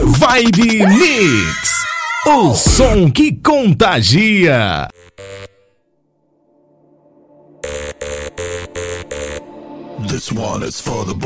Vibe Mix, o som que contagia. This one is for the